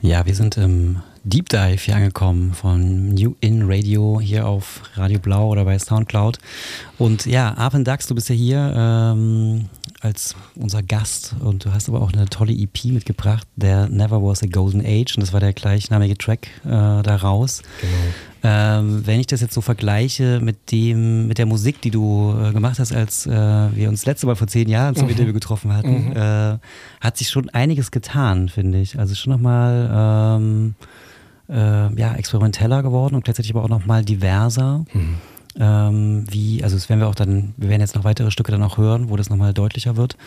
Ja, wir sind im Deep Dive hier angekommen von New In Radio hier auf Radio Blau oder bei Soundcloud. Und ja, Arpen Dax, du bist ja hier als unser Gast und du hast aber auch eine tolle EP mitgebracht, der Never Was a Golden Age, und das war der gleichnamige Track daraus. Genau. Wenn ich das jetzt so vergleiche mit der Musik, die du gemacht hast, als wir uns letzte Mal vor 10 Jahren zum Interview getroffen hatten, hat sich schon einiges getan, finde ich. Also schon nochmal experimenteller geworden und gleichzeitig aber auch nochmal diverser. Also das werden wir werden jetzt noch weitere Stücke dann auch hören, wo das nochmal deutlicher wird.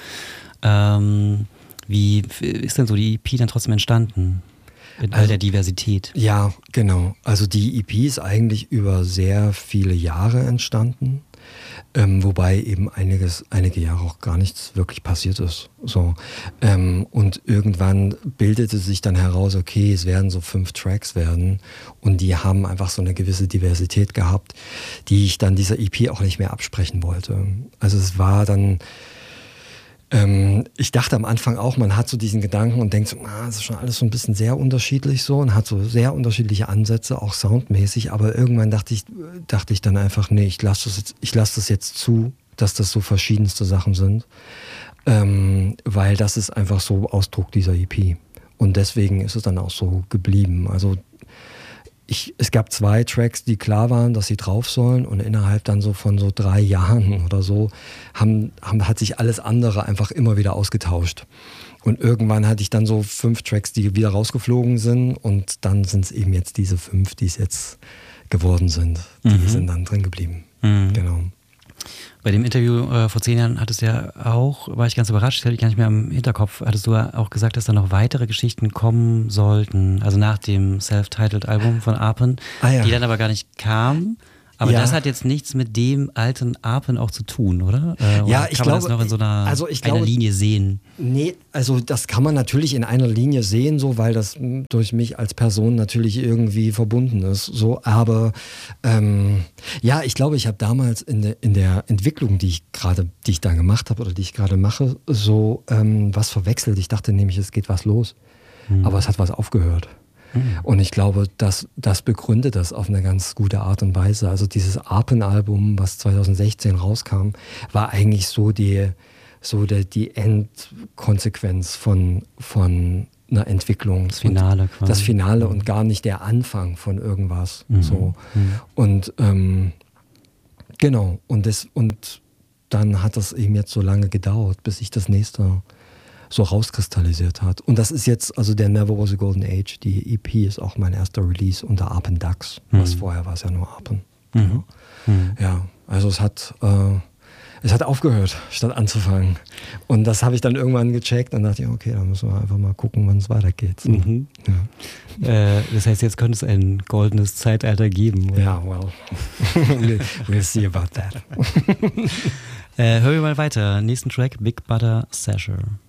Wie ist denn so die EP dann trotzdem entstanden? In all der Diversität. Ja, genau. Also die EP ist eigentlich über sehr viele Jahre entstanden, wobei eben einige Jahre auch gar nichts wirklich passiert ist. So. Und irgendwann bildete sich dann heraus, okay, es werden so 5 Tracks werden und die haben einfach so eine gewisse Diversität gehabt, die ich dann dieser EP auch nicht mehr absprechen wollte. Also es war dann... ich dachte am Anfang auch, man hat so diesen Gedanken und denkt so, das ist schon alles so ein bisschen sehr unterschiedlich so und hat so sehr unterschiedliche Ansätze, auch soundmäßig, aber irgendwann dachte ich dann einfach, nee, ich lasse das jetzt zu, dass das so verschiedenste Sachen sind, weil das ist einfach so Ausdruck dieser EP und deswegen ist es dann auch so geblieben. Also es gab 2 Tracks, die klar waren, dass sie drauf sollen, und innerhalb dann so von so 3 Jahren oder so hat sich alles andere einfach immer wieder ausgetauscht. Und irgendwann hatte ich dann so 5 Tracks, die wieder rausgeflogen sind, und dann sind es eben jetzt diese 5, die es jetzt geworden sind. Die sind dann drin geblieben. Genau. Bei dem Interview vor 10 Jahren hattest du ja auch, war ich ganz überrascht, hatte ich gar nicht mehr im Hinterkopf, hattest du ja auch gesagt, dass da noch weitere Geschichten kommen sollten, also nach dem Self-Titled-Album von Arpen, die dann aber gar nicht kamen. Aber das hat jetzt nichts mit dem alten Arpen auch zu tun, oder? Ja, ich glaube, kann man das noch in so einer Linie sehen? Nee, also das kann man natürlich in einer Linie sehen, so, weil das durch mich als Person natürlich irgendwie verbunden ist. So, aber ich glaube, ich habe damals in der Entwicklung, die ich da gemacht habe oder die ich gerade mache, so was verwechselt. Ich dachte nämlich, es geht was los, aber es hat was aufgehört. Und ich glaube, das begründet das auf eine ganz gute Art und Weise. Also dieses Arpen-Album, was 2016 rauskam, war eigentlich so die Endkonsequenz von einer Entwicklung. Das Finale quasi. Das Finale und gar nicht der Anfang von irgendwas. So. Und genau. Und dann hat das eben jetzt so lange gedauert, bis ich das nächste so rauskristallisiert hat. Und das ist jetzt, also der Never Was a Golden Age, die EP ist auch mein erster Release unter Arpen Dax, was vorher war es ja nur Arpen. Ja, also es hat aufgehört, statt anzufangen. Und das habe ich dann irgendwann gecheckt und dachte, okay, dann müssen wir einfach mal gucken, wann es weitergeht. So. Das heißt, jetzt könnte es ein goldenes Zeitalter geben. Oder? Ja, we'll see about that. Hören wir mal weiter. Nächsten Track, Big Butter Sasher.